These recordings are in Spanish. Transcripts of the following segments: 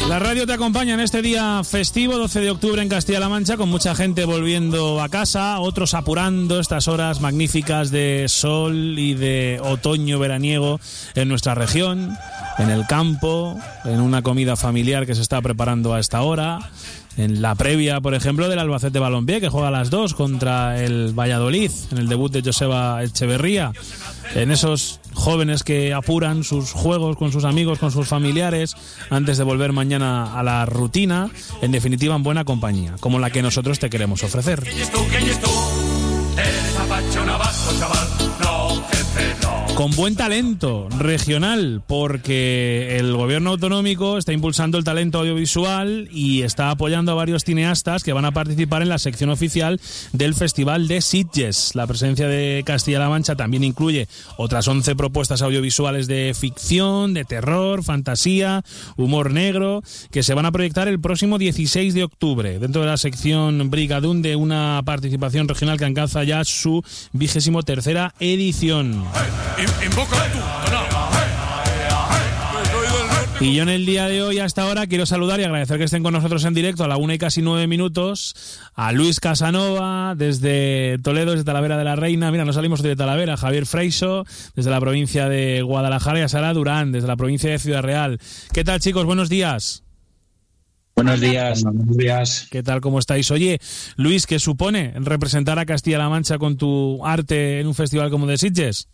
La radio te acompaña en este día festivo, 12 de octubre en Castilla-La Mancha, con mucha gente volviendo a casa, otros apurando estas horas magníficas de sol y de otoño veraniego en nuestra región, en el campo, en una comida familiar que se está preparando a esta hora, en la previa, por ejemplo, del Albacete Balompié, que juega a las 2 contra el Valladolid, en el debut de Joseba Echeverría, en esos jóvenes que apuran sus juegos con sus amigos, con sus familiares, antes de volver mañana a la rutina, en definitiva en buena compañía, como la que nosotros te queremos ofrecer. Con buen talento regional, porque el gobierno autonómico está impulsando el talento audiovisual y está apoyando a varios cineastas que van a participar en la sección oficial del Festival de Sitges. La presencia de Castilla-La Mancha también incluye otras 11 propuestas audiovisuales de ficción, de terror, fantasía, humor negro, que se van a proyectar el próximo 16 de octubre, dentro de la sección Brigadún, de una participación regional que alcanza ya su 23ª edición. Y yo en el día de hoy, hasta ahora, quiero saludar y agradecer que estén con nosotros en directo a la 1:09 a Luis Casanova desde Toledo, desde Talavera de la Reina. Mira, nos salimos de Talavera. Javier Freixo desde la provincia de Guadalajara y a Sara Durán desde la provincia de Ciudad Real. ¿Qué tal, chicos? Buenos días. Buenos días. ¿Qué tal? ¿Cómo estáis? Oye, Luis, ¿qué supone representar a Castilla-La Mancha con tu arte en un festival como de Sitges?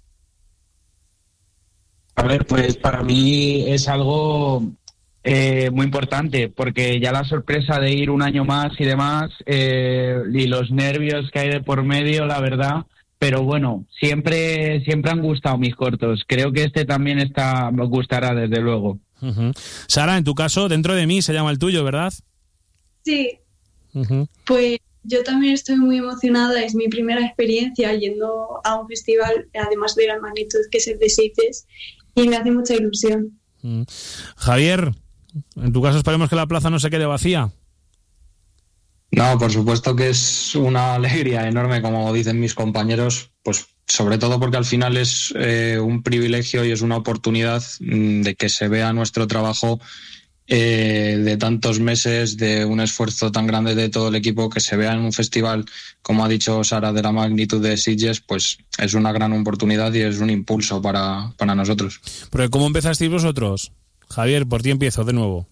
A ver, pues para mí es algo muy importante, porque ya la sorpresa de ir un año más y demás, y los nervios que hay de por medio, la verdad, pero bueno, siempre han gustado mis cortos. Creo que este también me gustará, desde luego. Uh-huh. Sara, en tu caso, Dentro de mí se llama el tuyo, ¿verdad? Sí. Uh-huh. Pues yo también estoy muy emocionada. Es mi primera experiencia yendo a un festival, además de la magnitud que es el de Sitges, y me hace mucha ilusión. Javier, en tu caso esperemos que la plaza no se quede vacía. No, por supuesto que es una alegría enorme, como dicen mis compañeros, pues sobre todo porque al final es un privilegio y es una oportunidad de que se vea nuestro trabajo de tantos meses, de un esfuerzo tan grande de todo el equipo, que se vea en un festival, como ha dicho Sara, de la magnitud de Sitges, pues es una gran oportunidad y es un impulso para nosotros. Pero ¿cómo empezasteis vosotros? Javier, por ti empiezo de nuevo.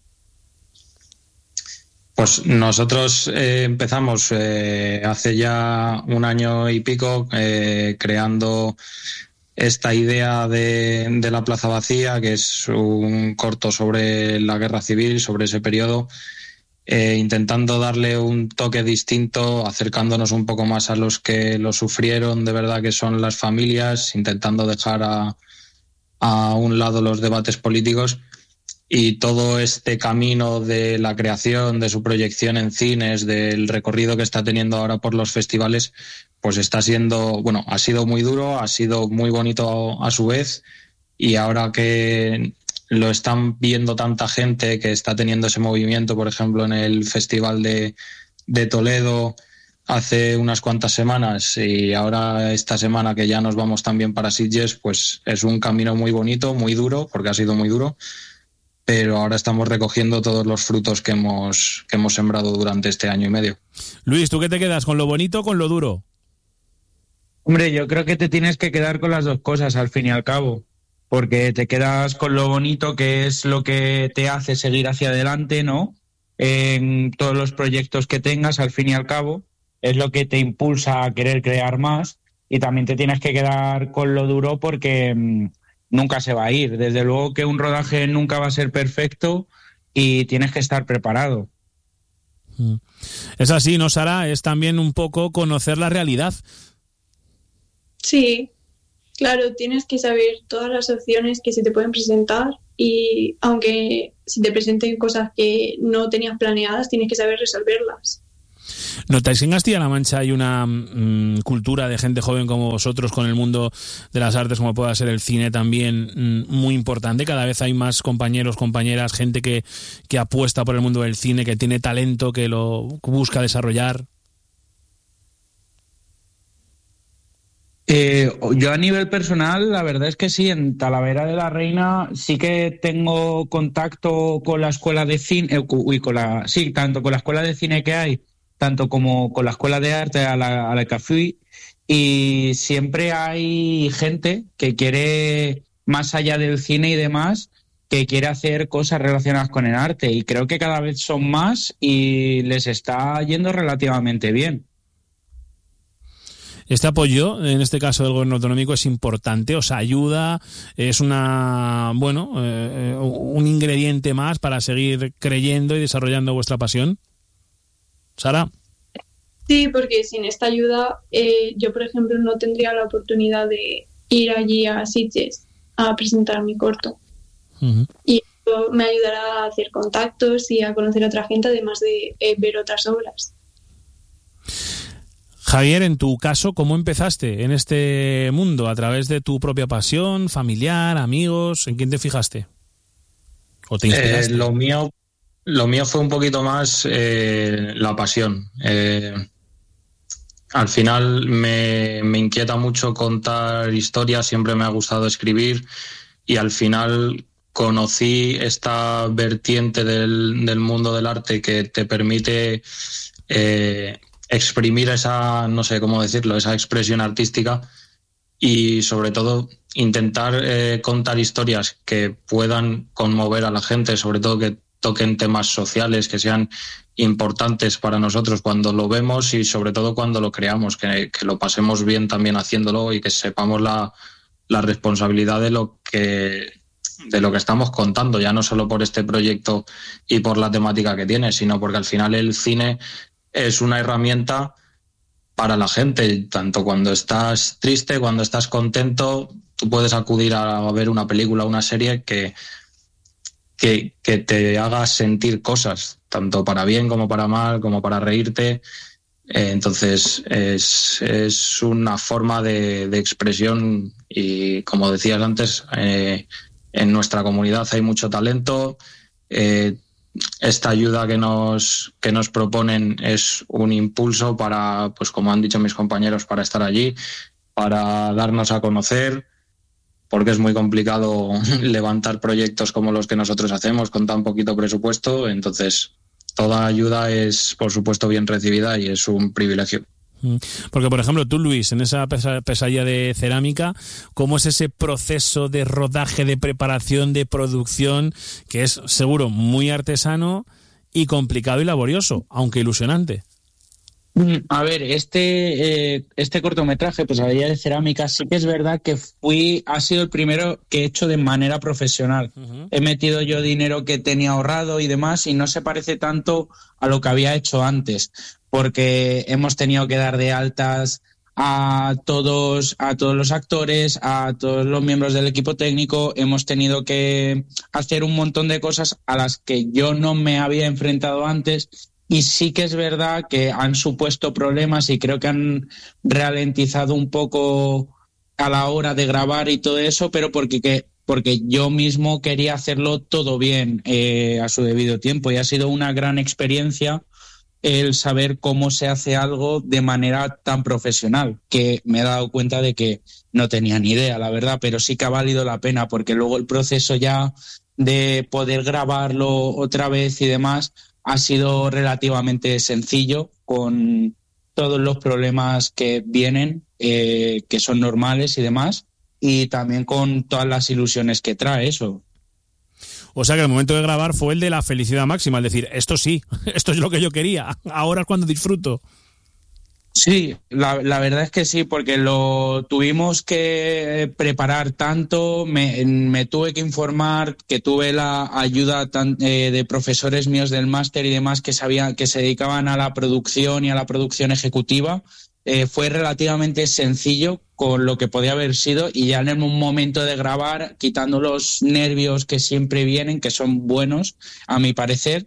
Pues nosotros empezamos hace ya un año y pico creando esta idea de la Plaza Vacía, que es un corto sobre la guerra civil, sobre ese periodo, intentando darle un toque distinto, acercándonos un poco más a los que lo sufrieron de verdad, que son las familias, intentando dejar a un lado los debates políticos. Y todo este camino de la creación, de su proyección en cines, del recorrido que está teniendo ahora por los festivales, pues está siendo, bueno, ha sido muy duro, ha sido muy bonito a su vez, y ahora que lo están viendo tanta gente, que está teniendo ese movimiento, por ejemplo, en el Festival de Toledo hace unas cuantas semanas, y ahora esta semana que ya nos vamos también para Sitges, pues es un camino muy bonito, muy duro, porque ha sido muy duro, pero ahora estamos recogiendo todos los frutos que hemos sembrado durante este año y medio. Luis, ¿tú qué te quedas, con lo bonito o con lo duro? Hombre, yo creo que te tienes que quedar con las dos cosas, al fin y al cabo, porque te quedas con lo bonito, que es lo que te hace seguir hacia adelante, ¿no? En todos los proyectos que tengas, al fin y al cabo, es lo que te impulsa a querer crear más, y también te tienes que quedar con lo duro porque nunca se va a ir. Desde luego que un rodaje nunca va a ser perfecto y tienes que estar preparado. Es así, ¿no, Sara? Es también un poco conocer la realidad. Sí, claro, tienes que saber todas las opciones que se te pueden presentar, y aunque se te presenten cosas que no tenías planeadas, tienes que saber resolverlas. ¿Notáis que en Castilla-La Mancha hay una cultura de gente joven como vosotros con el mundo de las artes, como pueda ser el cine también, muy importante? Cada vez hay más compañeros, compañeras, gente que apuesta por el mundo del cine, que tiene talento, que lo busca desarrollar. Yo a nivel personal, la verdad es que sí, en Talavera de la Reina sí que tengo contacto con la escuela de cine, tanto con la escuela de cine que hay, tanto como con la escuela de arte a la que fui, y siempre hay gente que quiere, más allá del cine y demás, que quiere hacer cosas relacionadas con el arte, y creo que cada vez son más y les está yendo relativamente bien. Este apoyo, en este caso del gobierno autonómico, es importante, os ayuda, es un ingrediente más para seguir creyendo y desarrollando vuestra pasión. Sara. Sí, porque sin esta ayuda yo, por ejemplo, no tendría la oportunidad de ir allí a Sitges a presentar mi corto. Uh-huh. Y esto me ayudará a hacer contactos y a conocer a otra gente, además de ver otras obras. Javier, en tu caso, ¿cómo empezaste en este mundo? ¿A través de tu propia pasión, familiar, amigos? ¿En quién te fijaste? ¿O te inspiraste? Lo mío fue un poquito más la pasión. Al final me inquieta mucho contar historias, siempre me ha gustado escribir y al final conocí esta vertiente del mundo del arte que te permite exprimir esa, no sé cómo decirlo, esa expresión artística y sobre todo intentar contar historias que puedan conmover a la gente, sobre todo que toquen temas sociales, que sean importantes para nosotros cuando lo vemos y sobre todo cuando lo creamos, que lo pasemos bien también haciéndolo y que sepamos la responsabilidad de lo que estamos contando, ya no solo por este proyecto y por la temática que tiene, sino porque al final el cine es una herramienta para la gente, tanto cuando estás triste, cuando estás contento, tú puedes acudir a ver una película, una serie que te haga sentir cosas, tanto para bien como para mal, como para reírte. Entonces es una forma de expresión y, como decías antes, en nuestra comunidad hay mucho talento. Esta ayuda que nos proponen es un impulso para, pues como han dicho mis compañeros, para estar allí, para darnos a conocer, porque es muy complicado levantar proyectos como los que nosotros hacemos con tan poquito presupuesto. Entonces, toda ayuda es, por supuesto, bien recibida y es un privilegio. Porque, por ejemplo, tú, Luis, en esa pesadilla de cerámica, ¿cómo es ese proceso de rodaje, de preparación, de producción, que es seguro muy artesano y complicado y laborioso, aunque ilusionante? A ver, este cortometraje, Pesadilla de cerámica, sí que es verdad que ha sido el primero que he hecho de manera profesional. Uh-huh. He metido yo dinero que tenía ahorrado y demás, y no se parece tanto a lo que había hecho antes, porque hemos tenido que dar de altas a todos los actores, a todos los miembros del equipo técnico. Hemos tenido que hacer un montón de cosas a las que yo no me había enfrentado antes. Y sí que es verdad que han supuesto problemas y creo que han ralentizado un poco a la hora de grabar y todo eso, pero porque yo mismo quería hacerlo todo bien a su debido tiempo. Y ha sido una gran experiencia el saber cómo se hace algo de manera tan profesional, que me he dado cuenta de que no tenía ni idea, la verdad, pero sí que ha valido la pena, porque luego el proceso ya de poder grabarlo otra vez y demás ha sido relativamente sencillo, con todos los problemas que vienen, que son normales y demás, y también con todas las ilusiones que trae eso. O sea que el momento de grabar fue el de la felicidad máxima, es decir, esto sí, esto es lo que yo quería, ahora es cuando disfruto. Sí, la verdad es que sí, porque lo tuvimos que preparar tanto, me tuve que informar, que tuve la ayuda de profesores míos del máster y demás que se dedicaban a la producción y a la producción ejecutiva. Fue relativamente sencillo con lo que podía haber sido, y ya en un momento de grabar, quitando los nervios que siempre vienen, que son buenos a mi parecer,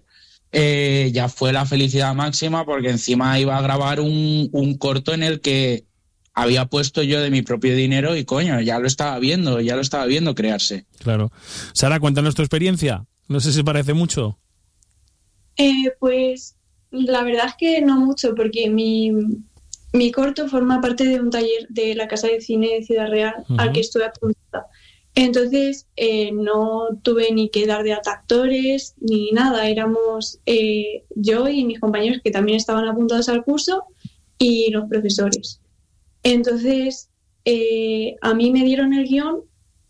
ya fue la felicidad máxima, porque encima iba a grabar un corto en el que había puesto yo de mi propio dinero y coño, ya lo estaba viendo crearse. Claro. Sara, cuéntanos tu experiencia. No sé si parece mucho. Pues la verdad es que no mucho, porque mi corto forma parte de un taller de la Casa de Cine de Ciudad Real al que estuve apuntada. Entonces no tuve ni que dar de alta actores ni nada, éramos yo y mis compañeros que también estaban apuntados al curso y los profesores. Entonces a mí me dieron el guión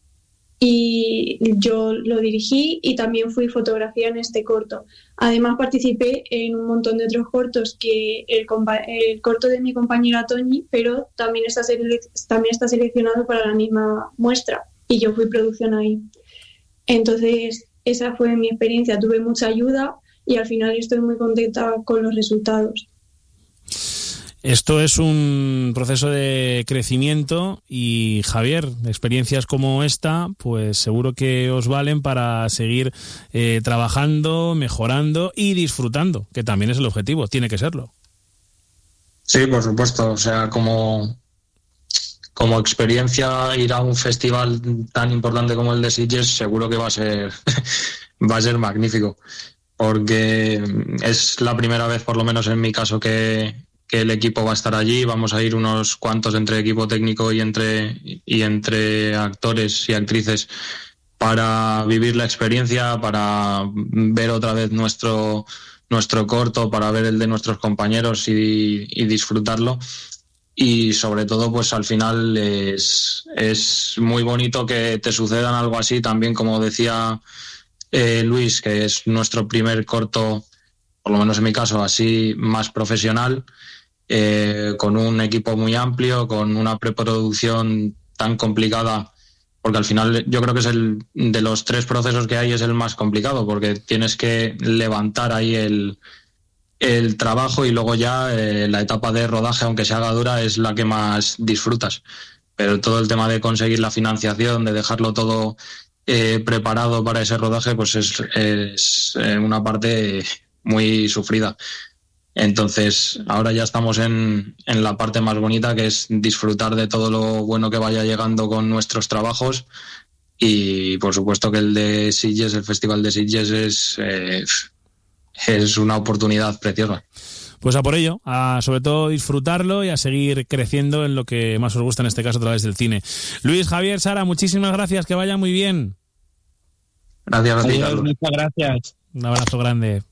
y yo lo dirigí y también fui fotografía en este corto. Además participé en un montón de otros cortos que el corto de mi compañera Toñi, pero también está seleccionado para la misma muestra. Y yo fui producción ahí. Entonces, esa fue mi experiencia. Tuve mucha ayuda y al final estoy muy contenta con los resultados. Esto es un proceso de crecimiento y, Javier, experiencias como esta, pues seguro que os valen para seguir trabajando, mejorando y disfrutando, que también es el objetivo, tiene que serlo. Sí, por supuesto. O sea, como experiencia, ir a un festival tan importante como el de Sitges seguro que va a ser magnífico, porque es la primera vez, por lo menos en mi caso, que el equipo va a estar allí. Vamos a ir unos cuantos entre equipo técnico y entre actores y actrices para vivir la experiencia, para ver otra vez nuestro corto, para ver el de nuestros compañeros y disfrutarlo. Y sobre todo, pues al final es muy bonito que te sucedan algo así, también como decía Luis, que es nuestro primer corto, por lo menos en mi caso, así más profesional, con un equipo muy amplio, con una preproducción tan complicada, porque al final yo creo que es de los 3 procesos que hay es el más complicado, porque tienes que levantar ahí el trabajo y luego ya la etapa de rodaje, aunque se haga dura, es la que más disfrutas. Pero todo el tema de conseguir la financiación, de dejarlo todo preparado para ese rodaje, pues es una parte muy sufrida. Entonces, ahora ya estamos en la parte más bonita, que es disfrutar de todo lo bueno que vaya llegando con nuestros trabajos. Y por supuesto que el de Sitges, el Festival de Sitges, es una oportunidad preciosa. Pues a por ello, a sobre todo disfrutarlo y a seguir creciendo en lo que más os gusta, en este caso a través del cine. Luis, Javier, Sara, muchísimas gracias, que vaya muy bien. Gracias a ti, Carlos. Muchas gracias. Un abrazo grande.